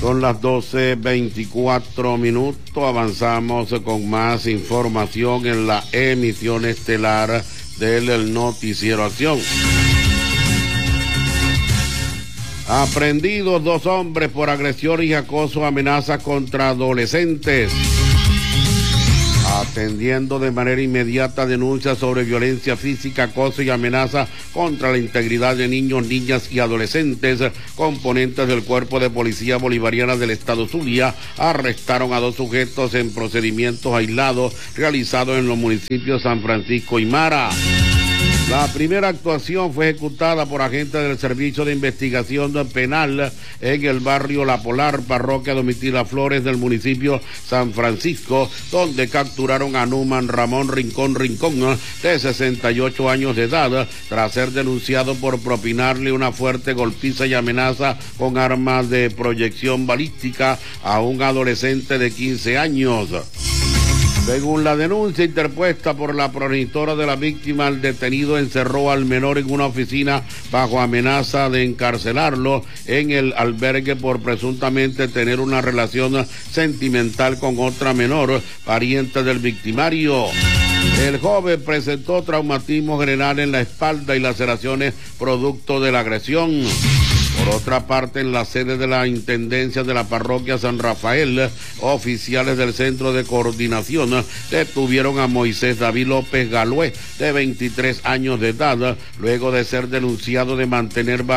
Son las 12:24. Avanzamos con más información en la emisión estelar del Noticiero Acción. Aprendidos 2 hombres por agresión y acoso, amenazas contra adolescentes. Atendiendo de manera inmediata denuncias sobre violencia física, acoso y amenaza contra la integridad de niños, niñas y adolescentes, componentes del Cuerpo de Policía Bolivariana del Estado Zulia arrestaron a 2 sujetos en procedimientos aislados realizados en los municipios San Francisco y Mara. La primera actuación fue ejecutada por agentes del Servicio de Investigación Penal en el barrio La Polar, parroquia Domitila Flores del municipio San Francisco, donde capturaron a Numan Ramón Rincón, de 68 años de edad, tras ser denunciado por propinarle una fuerte golpiza y amenaza con armas de proyección balística a un adolescente de 15 años. Según la denuncia interpuesta por la progenitora de la víctima, el detenido encerró al menor en una oficina bajo amenaza de encarcelarlo en el albergue por presuntamente tener una relación sentimental con otra menor, pariente del victimario. El joven presentó traumatismo general en la espalda y laceraciones producto de la agresión. Por otra parte, en la sede de la Intendencia de la Parroquia San Rafael, oficiales del Centro de Coordinación detuvieron a Moisés David López Galué, de 23 años de edad, luego de ser denunciado de mantener